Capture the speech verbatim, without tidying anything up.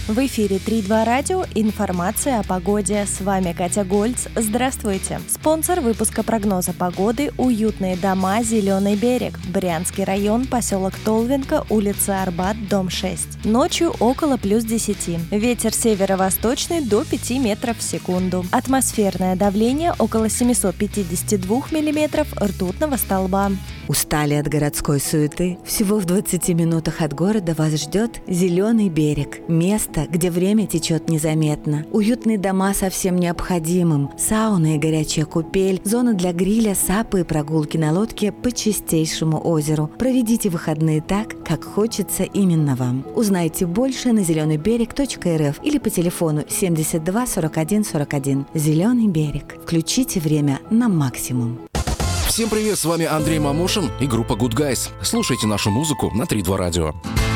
В эфире три два радио. Информация о погоде. С вами Катя Гольц. Здравствуйте. Спонсор выпуска прогноза погоды – уютные дома «Зеленый берег». Брянский район, поселок Толвинка, улица Арбат, дом шесть. Ночью около плюс десяти. Ветер северо-восточный до пяти метров в секунду. Атмосферное давление около семьсот пятьдесят два миллиметров ртутного столба. Устали от городской суеты? Всего в двадцати минутах от города вас ждет «Зеленый берег». Место, где время течет незаметно. Уютные дома со всем необходимым. Сауна и горячая купель. Зона для гриля, сапы и прогулки на лодке по чистейшему озеру. Проведите выходные так, как хочется именно вам. Узнайте больше на зеленый берег точка эр эф или по телефону семьдесят два сорок один сорок один. «Зеленый берег». Включите время на максимум. Всем привет, с вами Андрей Мамушин и группа Good Guys. Слушайте нашу музыку на три два радио.